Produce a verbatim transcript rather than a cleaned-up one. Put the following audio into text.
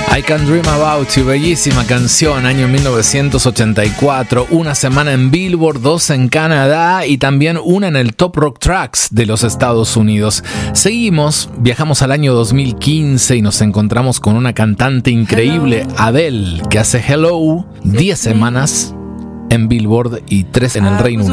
I Can Dream About You, bellísima canción, año mil novecientos ochenta y cuatro, una semana en Billboard, dos en Canadá y también una en el Top Rock Tracks de los Estados Unidos. Seguimos, viajamos al año dos mil quince y nos encontramos con una cantante increíble, Adele, que hace Hello, diez semanas en Billboard y tres en el Reino Unido.